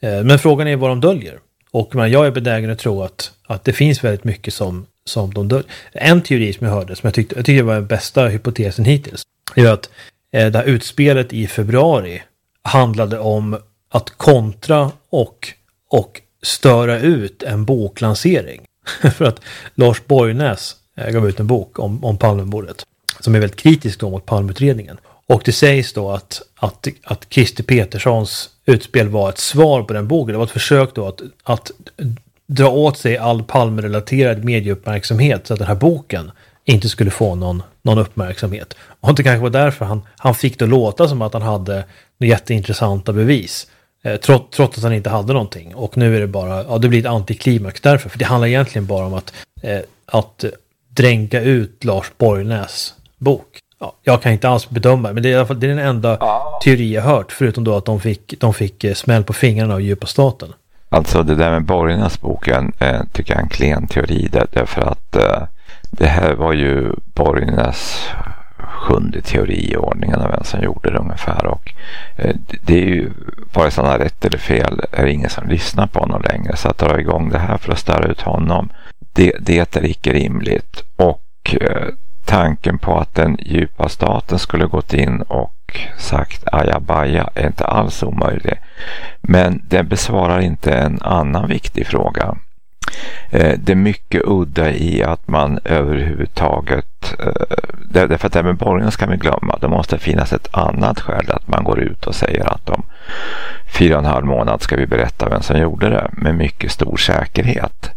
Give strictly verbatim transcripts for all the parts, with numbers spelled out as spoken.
Men frågan är vad de döljer. Och men jag är benägen att tro att, att det finns väldigt mycket som, som de döljer. En teori som jag hörde, som jag tyckte, jag tyckte var den bästa hypotesen hittills, är att eh, det här utspelet i februari handlade om att kontra och, och störa ut en boklansering. För att Lars Borgnäs eh, gav ut en bok om, om Palmemordet som är väldigt kritisk då mot Palmeutredningen. Och det sägs då att, att, att Christer Peterssons utspel var ett svar på den boken. Det var ett försök då att, att dra åt sig all Palmerelaterad medieuppmärksamhet så att den här boken inte skulle få någon, någon uppmärksamhet. Och det kanske var därför han, han fick det låta som att han hade jätteintressanta bevis. Eh, trots, trots att han inte hade någonting. Och nu är det bara, ja det blir ett antiklimax därför. För det handlar egentligen bara om att, eh, att dränka ut Lars Borgnäs bok. Ja, jag kan inte alls bedöma, men det är i alla fall det är den enda ja. teori jag hört, förutom då att de fick, de fick smäll på fingrarna av djupa staten. Alltså det där med Borgnäs boken eh, tycker jag är en klen teori där, därför att eh, det här var ju Borgnäs sjunde teori i ordningen av vem som gjorde det ungefär, och eh, det är ju vare sig han har rätt eller fel är det ingen som lyssnar på honom längre, så att dra igång det här för att störa ut honom, det, det är icke rimligt. Och eh, tanken på att den djupa staten skulle gått in och sagt ajabaja är inte alls omöjlig. Men det besvarar inte en annan viktig fråga. Det är mycket udda i att man överhuvudtaget, därför att det med Borgnäs ska vi glömma, det måste finnas ett annat skäl att man går ut och säger att om fyra och en halv månad ska vi berätta vem som gjorde det med mycket stor säkerhet.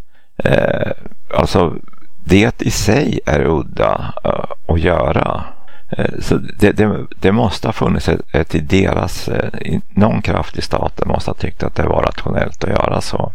Alltså det i sig är udda uh, att göra. Uh, så det, det, det måste ha funnits ett, ett i deras, uh, någon kraft i staten måste ha tyckt att det var rationellt att göra så.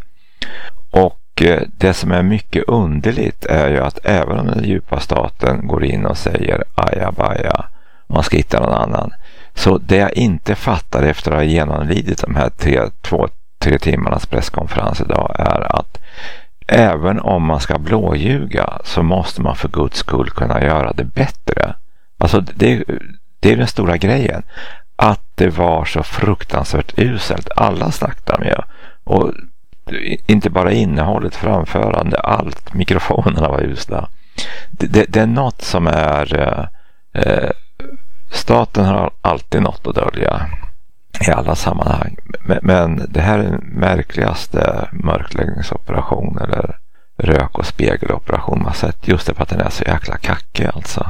Och uh, det som är mycket underligt är ju att även om den djupa staten går in och säger ajabaja, man ska hitta någon annan. Så det jag inte fattar efter att ha genomlidit de här tre, två, tre timmarnas presskonferens idag är att även om man ska blåljuga så måste man för Guds skull kunna göra det bättre. Alltså det, det är den stora grejen. Att det var så fruktansvärt uselt. Alla snackade med. Och inte bara innehållet, framförande, allt. Mikrofonerna var usla. Det, det, det är något som är... Eh, staten har alltid något att dölja i alla sammanhang. Men, men det här är den märkligaste mörkläggningsoperation eller rök- och spegeloperation man sett, just för att den är så jäkla kackig alltså.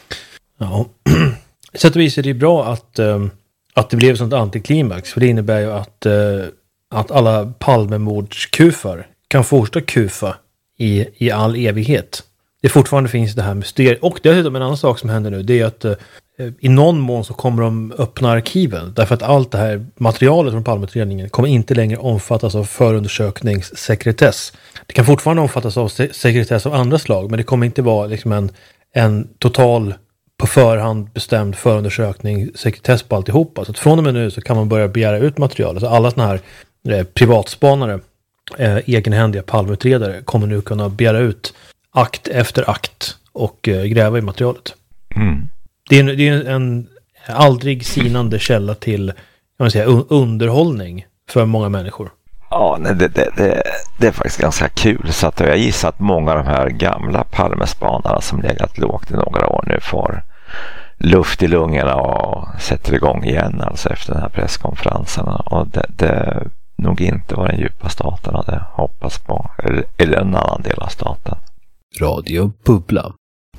Ja, så att vis är det bra att, um, att det blev sånt antiklimax, för det innebär ju att, uh, att alla Palmemordskufar kan fortsätta kufa i, i all evighet. Det fortfarande finns det här mysteriet. Och dessutom en annan sak som händer nu, det är att uh, i någon mån så kommer de öppna arkiven, därför att allt det här materialet från Palmeutredningen kommer inte längre omfattas av förundersökningssekretess. Det kan fortfarande omfattas av se- sekretess av andra slag, men det kommer inte vara liksom en, en total på förhand bestämd förundersökning sekretess på alltihopa. Så att från och med nu så kan man börja begära ut materialet. Så alla såna här eh, privatspanare, eh, egenhändiga Palmeutredare kommer nu kunna begära ut akt efter akt och eh, gräva i materialet. Mm. Det är, en, det är en aldrig sinande källa till, jag vill säga, underhållning för många människor. Ja, nej, det, det, det, det är faktiskt ganska kul. Så att jag gissar att många av de här gamla Palmespanarna som legat lågt i några år nu får luft i lungorna och sätter igång igen alltså efter den här presskonferensen. Och det, det är nog inte vad den djupa staten hade hoppats på. Eller, eller en annan del av staten. Radio Bubbla.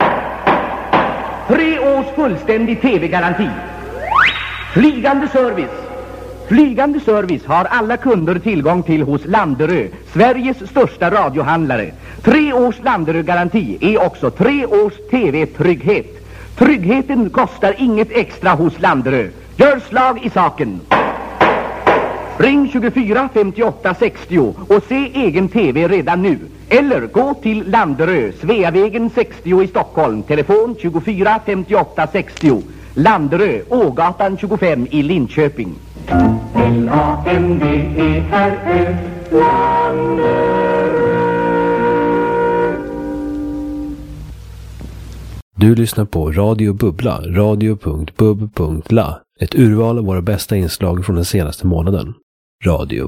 Tre års fullständig tv-garanti. Flygande service. Flygande service har alla kunder tillgång till hos Landerö, Sveriges största radiohandlare. Tre års Landerö-garanti är också tre års tv-trygghet. Tryggheten kostar inget extra hos Landerö. Gör slag i saken. Ring tjugofyra femtioåtta sextio och se egen tv redan nu. Eller gå till Landerö, Sveavägen sextio i Stockholm. Telefon tjugofyra femtioåtta sextio. Landerö, Ågatan tjugofem i Linköping. L A N D E R Ö, Landerö. Du lyssnar på Radio Bubbla, radio punkt bub punkt la. Ett urval av våra bästa inslag från den senaste månaden. Radio